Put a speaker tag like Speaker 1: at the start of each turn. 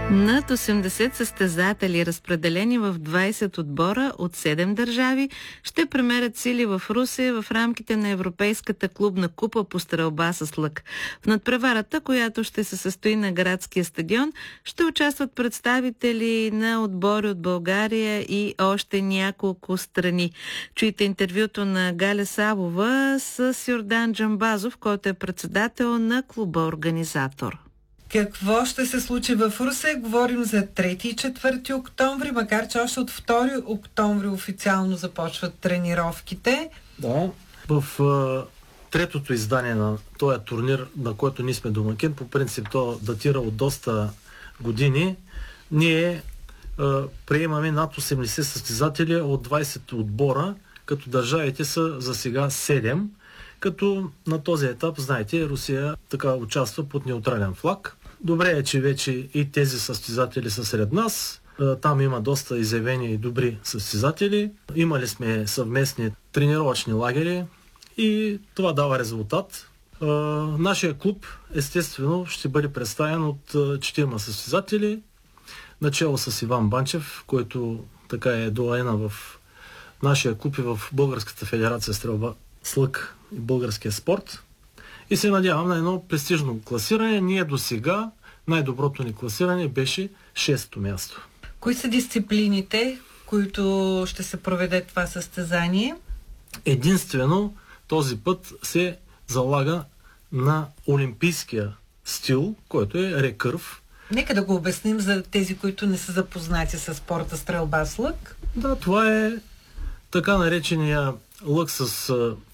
Speaker 1: Над 80 състезатели, разпределени в 20 отбора от 7 държави, ще премерят сили в Русе в рамките на Европейската клубна купа по стрелба с лък. В надпреварата, която ще се състои на градския стадион, ще участват представители на отбори от България и още няколко страни. Чуйте интервюто на Галя Савова с Йордан Джамбазов, който е председател на клуба организатор.
Speaker 2: Какво ще се случи в Русе? Говорим за 3 и 4 октомври, макар че още от 2 октомври официално започват тренировките.
Speaker 3: Да, в третото издание на този турнир, на който ние сме домакин, по принцип то датира от доста години, ние приемаме над 80 състезатели от 20 отбора, като държавите са за сега 7, като на този етап, знаете, Русия така участва под неутрален флаг. Добре е, че вече и тези състезатели са сред нас. Там има доста изявени и добри състезатели. Имали сме съвместни тренировъчни лагери и това дава резултат. Нашия клуб, естествено, ще бъде представен от 4 състезатели, начало с Иван Банчев, който така е доайна в нашия клуб и в Българската федерация стрелба с лък и българския спорт. И се надявам на едно престижно класиране. Ние до сега най-доброто ни класиране беше 6-то място.
Speaker 2: Кои са дисциплините, които ще се проведе това състезание?
Speaker 3: Единствено този път се залага на олимпийския стил, който е рекърв.
Speaker 2: Нека да го обясним за тези, които не са запознати с спорта стрелба с лък.
Speaker 3: Да, това е така наречения лък с